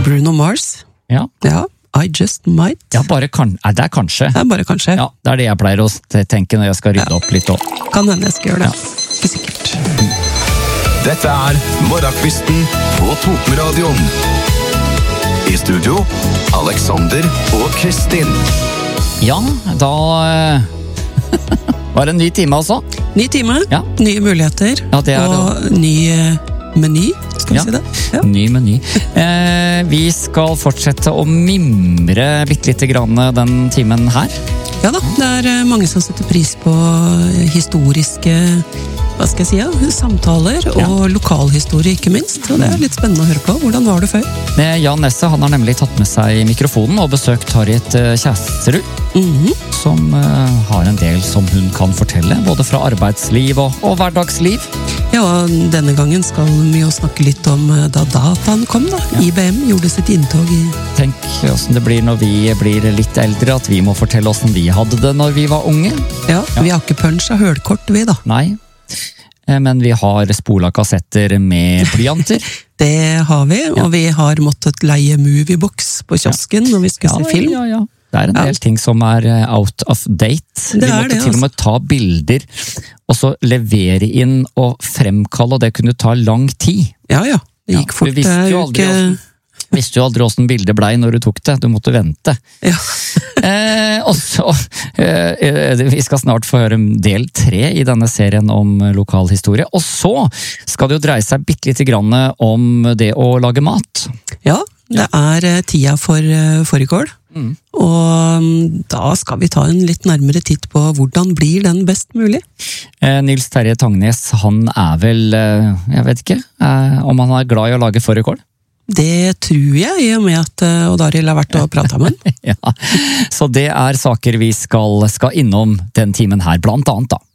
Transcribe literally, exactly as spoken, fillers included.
Bruno Mars. Ja. Ja, I Just Might. Ja, bare kan, nei, det er kanskje. Det er bare kanskje. Ja, det er det jeg pleier å tenke når jeg skal rydde opp litt også. Kan hende jeg skal gjøre det. Ja. Ikke sikkert. Dette er Morgenkvisten på Totenradioen. I studio, Alexander og Kristin. Ja, da var det en ny time altså. Ny time, Ja. nye muligheter, Ja, det er og ny eh, meny, skal vi Ja. si det? Ja. Ny meny. Eh, vi skal fortsette å mimre bitte lite grann den timen her. Ja da, det er eh, mange som setter pris på historiske, hva skal jeg si, ja, samtaler, Ja. og lokalhistorie ikke minst. Og det er litt spennende å høre på. Hvordan var det før? Eh, Jan Nesse han har nemlig tatt med seg mikrofonen og besøkt Harriet eh, Kjæsterud, Mhm. som eh, har en del som hun kan fortelle, både fra arbeidsliv og, og hverdagsliv. Ja, og denne gangen skal vi jo snakke litt om eh, da dataen kom da. Ja. I B M gjorde sitt inntog i... Tenk hvordan det blir når vi blir litt eldre, at vi må fortelle hvordan vi hadde det når vi var unge. Ja, vi har ikke punch av hølkort, vi da. Nei, eh, men vi har spola kassetter med blyanter. Det har vi, og vi har måttet leie Moviebox på kiosken når vi skulle se film. Ja, ja, ja. Det er en Ja. del ting som er eh, out of date. Det vi er måtte det, til og med ta bilder, og så levere inn og fremkalle, og det kunne ta lang tid. Ja, ja. Det Ja, gikk du fort. visste Det er jo jo aldri ikke... hvordan- Visste jo aldri hvordan bildet blei når du tok det, du måtte vente. Ja. Eh, og så, eh, eh, vi skal snart få høre del tre i denne serien om lokalhistorie, og så skal det jo dreie seg bitte lite grann om det å lage mat. Ja, det er eh, tida for uh, fårikål. Mm. Og mm, da skal vi ta en litt nærmere titt på hvordan blir den best mulig. Eh, Nils Terje Tangnes, han er vel, eh, jeg vet ikke, eh, om han er glad i å lage fårikål? Det tror jeg, i og med at uh, Odd Arild har vært og pratet med han. Ja, så det er saker vi skal, skal innom den timen her, blant annet da.